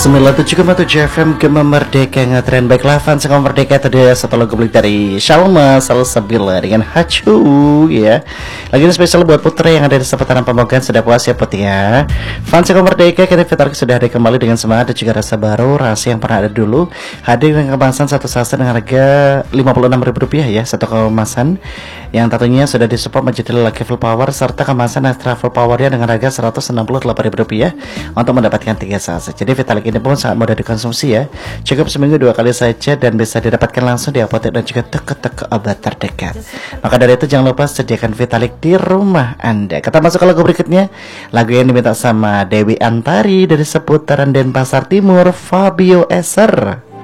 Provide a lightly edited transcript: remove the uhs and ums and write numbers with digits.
97,7 FM Gema Merdeka ngetren. Baiklah fans Gema Merdeka, tadi satu lagu beli dari Shalma Salsabila dengan Hacu ya. Lagi ini spesial buat Putra yang ada di seputaran Pemogan. Sudah puas ya Put ya. Fans Gema Merdeka, kita Fitarik sudah ada kembali dengan semangat dan juga rasa baru. Rasa yang pernah ada dulu hadir dengan kemasan satu saset dengan harga Rp56.000 ya, satu kemasan yang tentunya sudah disupport menjadi lagi full power serta kemasan extra full powernya dengan harga Rp168.000 untuk mendapatkan 3 saset. Jadi Vitalik ini pun sangat mudah dikonsumsi ya, cukup seminggu 2 kali saja dan bisa didapatkan langsung di apotek dan juga toko-toko obat terdekat. Maka dari itu jangan lupa sediakan Vitalik di rumah Anda. Kita masuk ke lagu berikutnya, lagu yang diminta sama Dewi Antari dari seputaran Denpasar Timur, Fabio Esser.